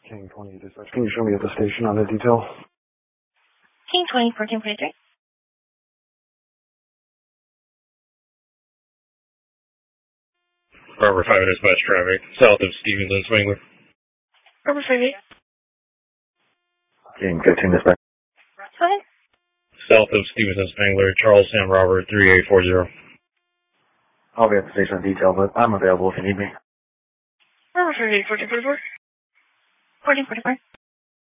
King 20 dispatch. Can you show me at the station on the detail? King 20, 1443. Harbor 5 dispatch traffic, south of Stevens and Spangler. Harbor 58. King 15 dispatch. Go ahead. South of Stevens and Spangler, Charles Sam Robert 3840. I'll be at the station on detail, but I'm available if you need me. Harbor 58, 1444. 1444.